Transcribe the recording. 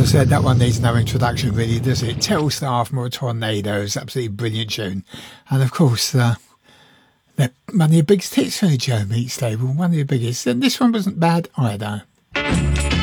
I said, that one needs no introduction, really, does it? Telstar from Tornadoes, absolutely brilliant tune. And of course, they're one of the biggest hits for the Joe Meat stable, one of the biggest. And this one wasn't bad either.